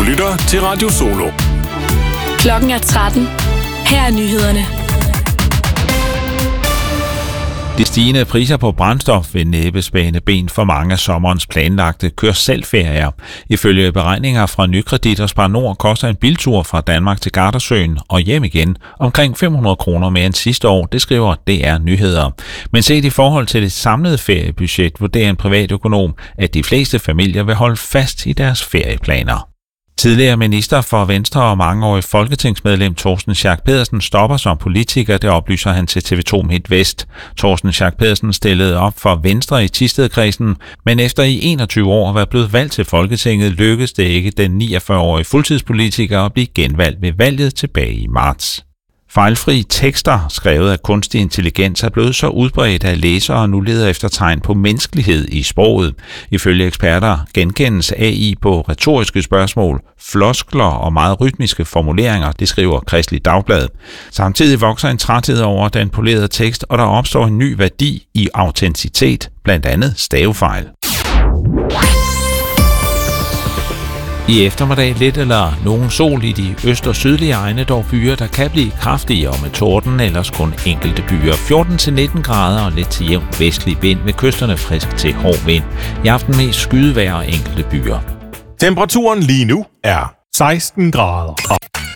lytter til Radio Solo. Klokken er 13. Her er nyhederne. De stigende priser på brændstof vil næppe spænde ben for mange af sommerens planlagte kør-selv-ferier. Ifølge beregninger fra Nykredit og Spar Nord koster en biltur fra Danmark til Gardasøen og hjem igen omkring 500 kroner mere end sidste år, det skriver DR Nyheder. Men set i forhold til det samlede feriebudget vurderer en privatøkonom, at de fleste familier vil holde fast i deres ferieplaner. Tidligere minister for Venstre og mangeårig folketingsmedlem Torsten Schack Pedersen stopper som politiker, det oplyser han til TV2 MidtVest. Torsten Schack Pedersen stillede op for Venstre i Thisted-kredsen, men efter i 21 år at være blevet valgt til Folketinget, lykkedes det ikke den 49-årige fuldtidspolitiker at blive genvalgt ved valget tilbage i marts. Fejlfri tekster, skrevet af kunstig intelligens, er blevet så udbredt, at læsere nu leder efter tegn på menneskelighed i sproget. Ifølge eksperter genkendes AI på retoriske spørgsmål, floskler og meget rytmiske formuleringer, det skriver Kristeligt Dagblad. Samtidig vokser en træthed over den polerede tekst, og der opstår en ny værdi i autenticitet, blandt andet stavefejl. I eftermiddag lidt eller nogen sol i de øst- og sydlige egne, dog byer, der kan blive kraftigere med torden, ellers kun enkelte byer. 14-19 grader og lidt til jævn vestlig vind, med kysterne frisk til hård vind. I aften mest skydevejr og enkelte byer. Temperaturen lige nu er 16 grader.